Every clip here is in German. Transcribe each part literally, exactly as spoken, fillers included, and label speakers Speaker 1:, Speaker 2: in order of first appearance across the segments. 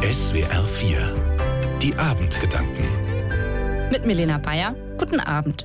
Speaker 1: S W R vier. Die Abendgedanken.
Speaker 2: Mit Milena Bayer. Guten Abend.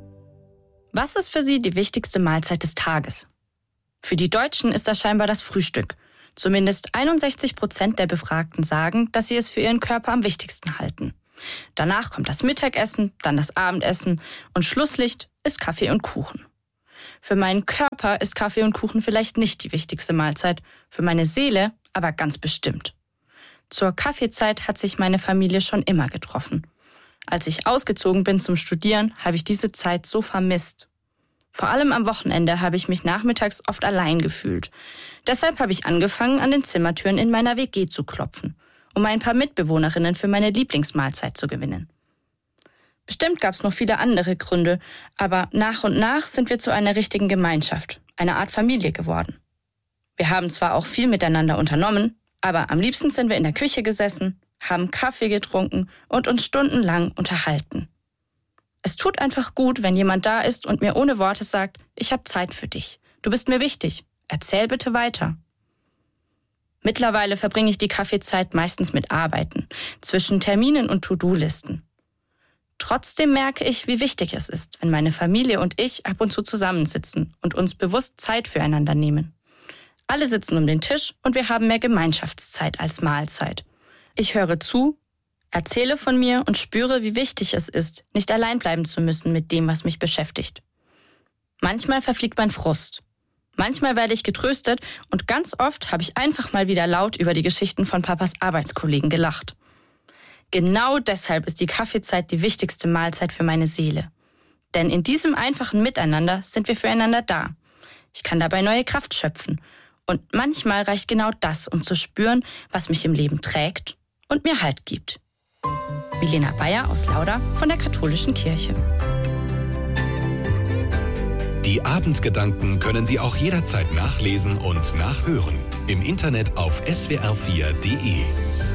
Speaker 2: Was ist für Sie die wichtigste Mahlzeit des Tages? Für die Deutschen ist das scheinbar das Frühstück. Zumindest einundsechzig Prozent der Befragten sagen, dass sie es für ihren Körper am wichtigsten halten. Danach kommt das Mittagessen, dann das Abendessen und Schlusslicht ist Kaffee und Kuchen. Für meinen Körper ist Kaffee und Kuchen vielleicht nicht die wichtigste Mahlzeit, für meine Seele aber ganz bestimmt. Zur Kaffeezeit hat sich meine Familie schon immer getroffen. Als ich ausgezogen bin zum Studieren, habe ich diese Zeit so vermisst. Vor allem am Wochenende habe ich mich nachmittags oft allein gefühlt. Deshalb habe ich angefangen, an den Zimmertüren in meiner W G zu klopfen, um ein paar Mitbewohnerinnen für meine Lieblingsmahlzeit zu gewinnen. Bestimmt gab es noch viele andere Gründe, aber nach und nach sind wir zu einer richtigen Gemeinschaft, einer Art Familie geworden. Wir haben zwar auch viel miteinander unternommen, aber am liebsten sind wir in der Küche gesessen, haben Kaffee getrunken und uns stundenlang unterhalten. Es tut einfach gut, wenn jemand da ist und mir ohne Worte sagt, ich habe Zeit für dich. Du bist mir wichtig. Erzähl bitte weiter. Mittlerweile verbringe ich die Kaffeezeit meistens mit Arbeiten, zwischen Terminen und To-Do-Listen. Trotzdem merke ich, wie wichtig es ist, wenn meine Familie und ich ab und zu zusammensitzen und uns bewusst Zeit füreinander nehmen. Alle sitzen um den Tisch und wir haben mehr Gemeinschaftszeit als Mahlzeit. Ich höre zu, erzähle von mir und spüre, wie wichtig es ist, nicht allein bleiben zu müssen mit dem, was mich beschäftigt. Manchmal verfliegt mein Frust. Manchmal werde ich getröstet und ganz oft habe ich einfach mal wieder laut über die Geschichten von Papas Arbeitskollegen gelacht. Genau deshalb ist die Kaffeezeit die wichtigste Mahlzeit für meine Seele. Denn in diesem einfachen Miteinander sind wir füreinander da. Ich kann dabei neue Kraft schöpfen. Und manchmal reicht genau das, um zu spüren, was mich im Leben trägt und mir Halt gibt. Milena Bayer aus Lauda von der Katholischen Kirche.
Speaker 1: Die Abendgedanken können Sie auch jederzeit nachlesen und nachhören. Im Internet auf S W R vier Punkt de.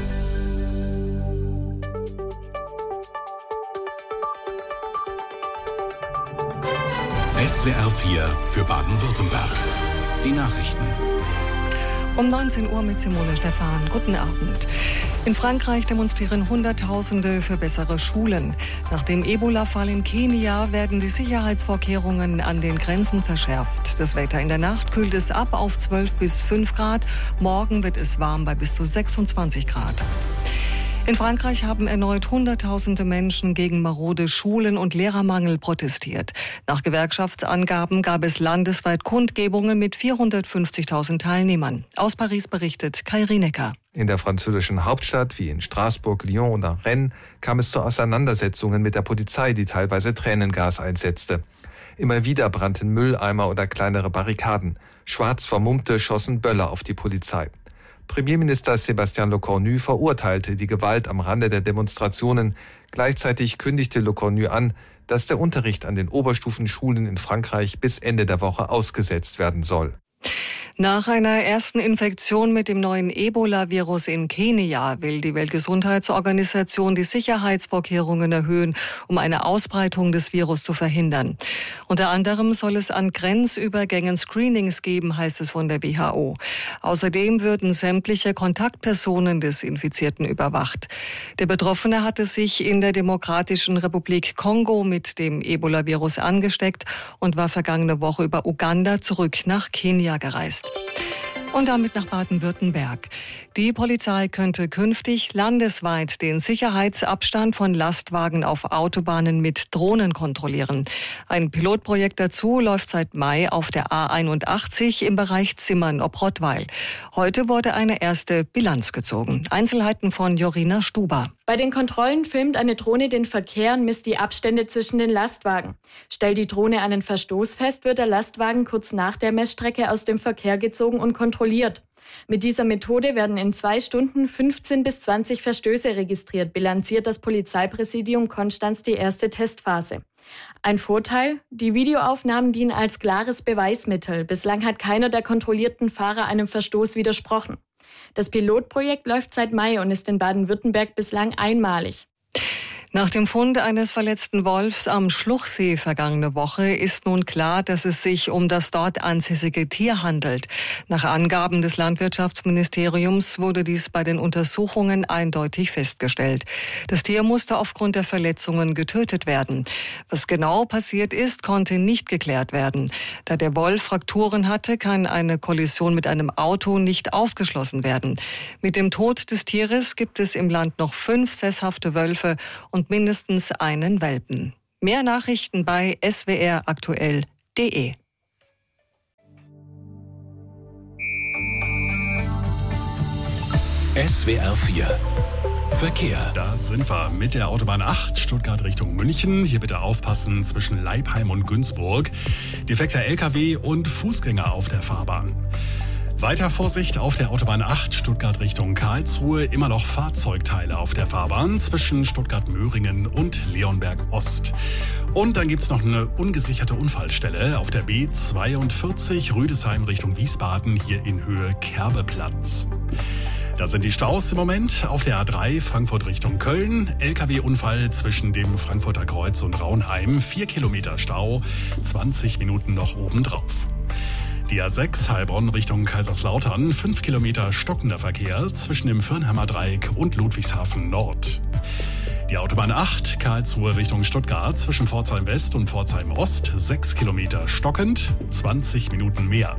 Speaker 1: S W R vier für Baden-Württemberg. Die Nachrichten.
Speaker 3: Um neunzehn Uhr mit Simone Stephan. Guten Abend. In Frankreich demonstrieren Hunderttausende für bessere Schulen. Nach dem Ebola-Fall in Kenia werden die Sicherheitsvorkehrungen an den Grenzen verschärft. Das Wetter in der Nacht kühlt es ab auf zwölf bis fünf Grad. Morgen wird es warm bei bis zu sechsundzwanzig Grad. In Frankreich haben erneut Hunderttausende Menschen gegen marode Schulen und Lehrermangel protestiert. Nach Gewerkschaftsangaben gab es landesweit Kundgebungen mit vierhundertfünfzigtausend Teilnehmern. Aus Paris berichtet Kai Rienecker.
Speaker 4: In der französischen Hauptstadt wie in Straßburg, Lyon oder Rennes kam es zu Auseinandersetzungen mit der Polizei, die teilweise Tränengas einsetzte. Immer wieder brannten Mülleimer oder kleinere Barrikaden. Schwarz Vermummte schossen Böller auf die Polizei. Premierminister Sébastien Lecornu verurteilte die Gewalt am Rande der Demonstrationen. Gleichzeitig kündigte Lecornu an, dass der Unterricht an den Oberstufenschulen in Frankreich bis Ende der Woche ausgesetzt werden soll.
Speaker 3: Nach einer ersten Infektion mit dem neuen Ebola-Virus in Kenia will die Weltgesundheitsorganisation die Sicherheitsvorkehrungen erhöhen, um eine Ausbreitung des Virus zu verhindern. Unter anderem soll es an Grenzübergängen Screenings geben, heißt es von der W H O. Außerdem würden sämtliche Kontaktpersonen des Infizierten überwacht. Der Betroffene hatte sich in der Demokratischen Republik Kongo mit dem Ebola-Virus angesteckt und war vergangene Woche über Uganda zurück nach Kenia gereist. Und damit nach Baden-Württemberg. Die Polizei könnte künftig landesweit den Sicherheitsabstand von Lastwagen auf Autobahnen mit Drohnen kontrollieren. Ein Pilotprojekt dazu läuft seit Mai auf der A einundachtzig im Bereich Zimmern ob Rottweil. Heute wurde eine erste Bilanz gezogen. Einzelheiten von Jorina Stuber.
Speaker 5: Bei den Kontrollen filmt eine Drohne den Verkehr und misst die Abstände zwischen den Lastwagen. Stellt die Drohne einen Verstoß fest, wird der Lastwagen kurz nach der Messstrecke aus dem Verkehr gezogen und kontrolliert. Mit dieser Methode werden in zwei Stunden fünfzehn bis zwanzig Verstöße registriert, bilanziert das Polizeipräsidium Konstanz die erste Testphase. Ein Vorteil: Die Videoaufnahmen dienen als klares Beweismittel. Bislang hat keiner der kontrollierten Fahrer einem Verstoß widersprochen. Das Pilotprojekt läuft seit Mai und ist in Baden-Württemberg bislang einmalig.
Speaker 3: Nach dem Fund eines verletzten Wolfs am Schluchsee vergangene Woche ist nun klar, dass es sich um das dort ansässige Tier handelt. Nach Angaben des Landwirtschaftsministeriums wurde dies bei den Untersuchungen eindeutig festgestellt. Das Tier musste aufgrund der Verletzungen getötet werden. Was genau passiert ist, konnte nicht geklärt werden. Da der Wolf Frakturen hatte, kann eine Kollision mit einem Auto nicht ausgeschlossen werden. Mit dem Tod des Tieres gibt es im Land noch fünf sesshafte Wölfe und und mindestens einen Welpen. Mehr Nachrichten bei s w r aktuell punkt d e.
Speaker 1: S W R vier Verkehr.
Speaker 6: Da sind wir mit der Autobahn acht, Stuttgart Richtung München. Hier bitte aufpassen zwischen Leipheim und Günzburg. Defekter L K W und Fußgänger auf der Fahrbahn. Weiter Vorsicht auf der Autobahn acht, Stuttgart Richtung Karlsruhe. Immer noch Fahrzeugteile auf der Fahrbahn zwischen Stuttgart-Möhringen und Leonberg-Ost. Und dann gibt's noch eine ungesicherte Unfallstelle auf der B zweiundvierzig Rüdesheim Richtung Wiesbaden, hier in Höhe Kerbeplatz. Da sind die Staus im Moment auf der A drei Frankfurt Richtung Köln. L K W-Unfall zwischen dem Frankfurter Kreuz und Raunheim. Vier Kilometer Stau, zwanzig Minuten noch obendrauf. Die A sechs Heilbronn Richtung Kaiserslautern, fünf Kilometer stockender Verkehr zwischen dem Firnheimer Dreieck und Ludwigshafen Nord. Die Autobahn acht Karlsruhe Richtung Stuttgart zwischen Pforzheim West und Pforzheim Ost, sechs Kilometer stockend, zwanzig Minuten mehr.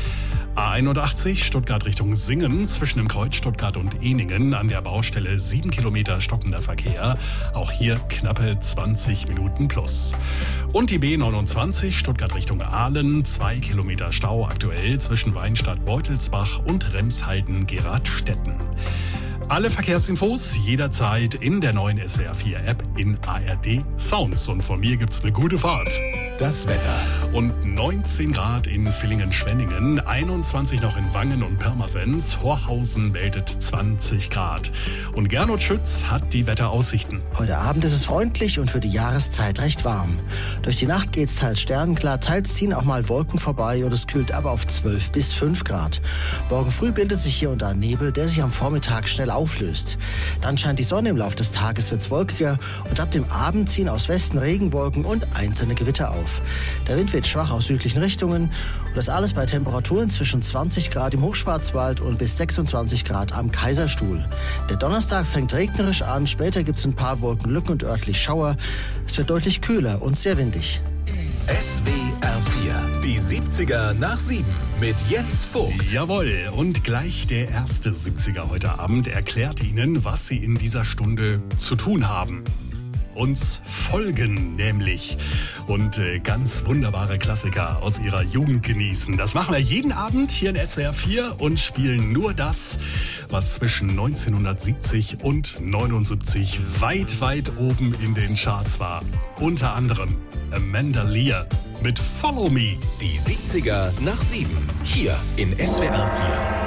Speaker 6: A einundachtzig Stuttgart Richtung Singen zwischen dem Kreuz Stuttgart und Ehningen an der Baustelle sieben Kilometer stockender Verkehr. Auch hier knappe zwanzig Minuten plus. Und die B neunundzwanzig Stuttgart Richtung Aalen, zwei Kilometer Stau aktuell zwischen Weinstadt Beutelsbach und Remshalden-Geradstetten. Alle Verkehrsinfos jederzeit in der neuen S W R vier App in A R D Sounds. Und von mir gibt's eine gute Fahrt.
Speaker 1: Das Wetter.
Speaker 6: Und neunzehn Grad in Villingen-Schwenningen, einundzwanzig noch in Wangen und Pirmasens. Horhausen meldet zwanzig Grad. Und Gernot Schütz hat die Wetteraussichten.
Speaker 7: Heute Abend ist es freundlich und für die Jahreszeit recht warm. Durch die Nacht geht's teils sternenklar, teils ziehen auch mal Wolken vorbei und es kühlt ab auf zwölf bis fünf Grad. Morgen früh bildet sich hier und da Nebel, der sich am Vormittag schnell auflöst. Dann scheint die Sonne im Laufe des Tages, wird's wolkiger und ab dem Abend ziehen aus Westen Regenwolken und einzelne Gewitter auf. Der Wind weht schwach aus südlichen Richtungen und das alles bei Temperaturen zwischen zwanzig Grad im Hochschwarzwald und bis sechsundzwanzig Grad am Kaiserstuhl. Der Donnerstag fängt regnerisch an, später gibt's ein paar Wolkenlücken und örtlich Schauer. Es wird deutlich kühler und sehr windig.
Speaker 1: S W R vier, die siebziger nach sieben mit Jens Vogt.
Speaker 6: Jawohl, und gleich der erste siebziger heute Abend erklärt Ihnen, was Sie in dieser Stunde zu tun haben. Uns folgen nämlich und äh, ganz wunderbare Klassiker aus ihrer Jugend genießen. Das machen wir jeden Abend hier in S W R vier und spielen nur das, was zwischen neunzehnhundertsiebzig und neunundsiebzig weit, weit oben in den Charts war. Unter anderem Amanda Lear mit Follow Me.
Speaker 1: Die siebziger nach sieben, hier in S W R vier.